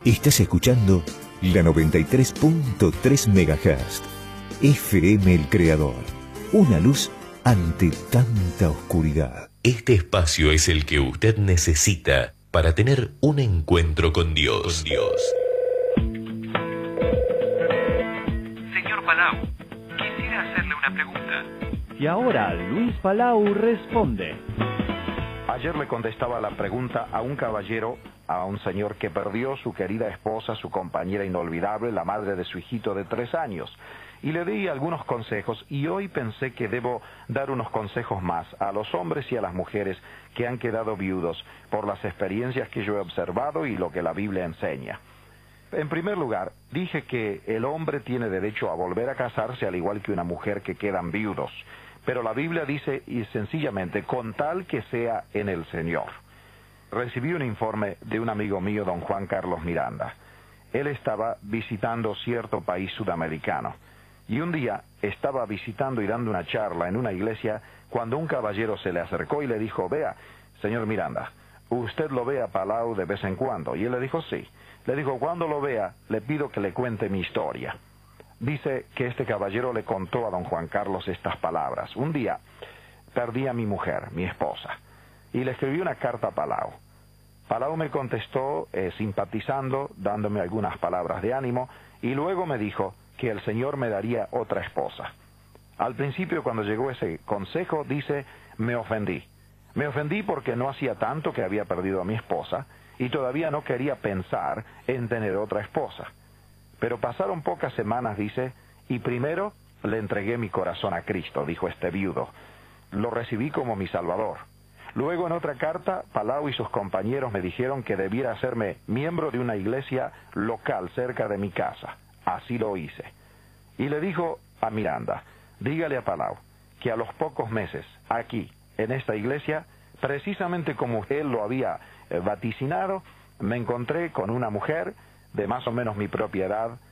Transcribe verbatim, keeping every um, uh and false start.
Estás escuchando la noventa y tres punto tres megahertz. F M El Creador. Una luz ante tanta oscuridad. Este espacio es el que usted necesita para tener un encuentro con Dios. Con Dios. Señor Palau, quisiera hacerle una pregunta. Y ahora Luis Palau responde. Ayer le contestaba la pregunta a un caballero, a un señor que perdió su querida esposa, su compañera inolvidable, la madre de su hijito de tres años. Y le di algunos consejos y hoy pensé que debo dar unos consejos más a los hombres y a las mujeres que han quedado viudos por las experiencias que yo he observado y lo que la Biblia enseña. En primer lugar, dije que el hombre tiene derecho a volver a casarse al igual que una mujer que quedan viudos. Pero la Biblia dice, y sencillamente, con tal que sea en el Señor. Recibí un informe de un amigo mío, don Juan Carlos Miranda. Él estaba visitando cierto país sudamericano. Y un día estaba visitando y dando una charla en una iglesia cuando un caballero se le acercó y le dijo, vea, señor Miranda, ¿usted lo ve a Palau de vez en cuando? Y él le dijo, sí. Le dijo, cuando lo vea, le pido que le cuente mi historia. Dice que este caballero le contó a don Juan Carlos estas palabras. Un día perdí a mi mujer, mi esposa, y le escribí una carta a Palau. Palau me contestó eh, simpatizando, dándome algunas palabras de ánimo, y luego me dijo que el Señor me daría otra esposa. Al principio, cuando llegó ese consejo, dice, me ofendí. Me ofendí porque no hacía tanto que había perdido a mi esposa, y todavía no quería pensar en tener otra esposa. Pero pasaron pocas semanas, dice, y primero le entregué mi corazón a Cristo, dijo este viudo. Lo recibí como mi Salvador. Luego en otra carta, Palau y sus compañeros me dijeron que debiera hacerme miembro de una iglesia local cerca de mi casa. Así lo hice. Y le dijo a Miranda, dígale a Palau que a los pocos meses, aquí, en esta iglesia, precisamente como él lo había eh, vaticinado, me encontré con una mujer de más o menos mi propia edad,